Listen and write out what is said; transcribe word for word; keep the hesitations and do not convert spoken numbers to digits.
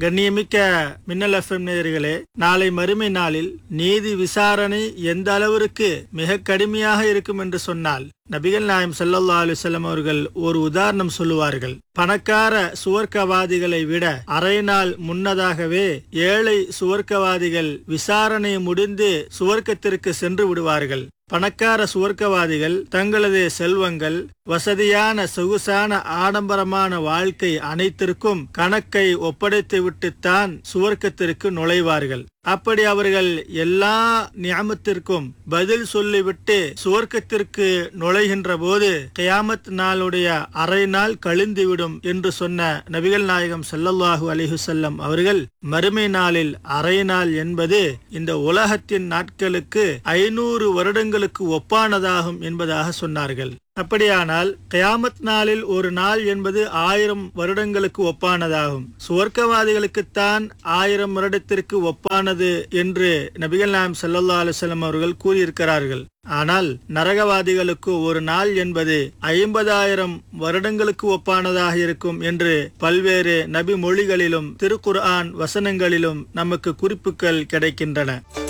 கண்ணியமிக்க மின்னல் எஃப்எம் நேயர்களே, நாளை மறுமை நாளில் நீதி விசாரணை எந்த அளவிற்கு மிக கடுமையாக இருக்கும் என்று சொன்னால், நபிகள் நாயம் ஸல்லல்லாஹு அலைஹி வஸல்லம் அவர்கள் ஒரு உதாரணம் சொல்லுவார்கள். பணக்கார சுவர்க்கவாதிகளை விட அரை நாள் முன்னதாகவே ஏழை சுவர்க்கவாதிகள் விசாரணை முடிந்து சுவர்க்கத்திற்கு சென்று விடுவார்கள். பணக்கார சுவர்க்கவாதிகள் தங்களது செல்வங்கள், வசதியான சொகுசான ஆடம்பரமான வாழ்க்கை அனைத்திற்கும் கணக்கை ஒப்படைத்து விட்டுத்தான் சுவர்க்கத்திற்கு நுழைவார்கள். அப்படி அவர்கள் எல்லா நியமத்திற்கும் பதில் சொல்லிவிட்டு சுவர்க்கத்திற்கு நுழைகின்ற போது கியாமத் நாளுடைய அரை நாள் கழிந்துவிடும் என்று சொன்ன நபிகள் நாயகம் ஸல்லல்லாஹு அலைஹி வஸல்லம் அவர்கள், மறுமை நாளில் அரை நாள் என்பது இந்த உலகத்தின் நாட்களுக்கு ஐநூறு வருடங்களுக்கு ஒப்பானதாகும் என்பதாக சொன்னார்கள். அப்படியானால் கியாமத் நாளில் ஒரு நாள் என்பது ஆயிரம் வருடங்களுக்கு ஒப்பானதாகும். சுவர்க்கவாதிகளுக்குத்தான் ஆயிரம் வருடத்திற்கு ஒப்பானது என்று நபிகள் நாயகம் ஸல்லல்லாஹு அலைஹி வஸல்லம் அவர்கள் கூறியிருக்கிறார்கள். ஆனால் நரகவாதிகளுக்கு ஒரு நாள் என்பது ஐம்பதாயிரம் வருடங்களுக்கு ஒப்பானதாக இருக்கும் என்று பல்வேறு நபி மொழிகளிலும் திருக்குர்ஆன் வசனங்களிலும் நமக்கு குறிப்புகள் கிடைக்கின்றன.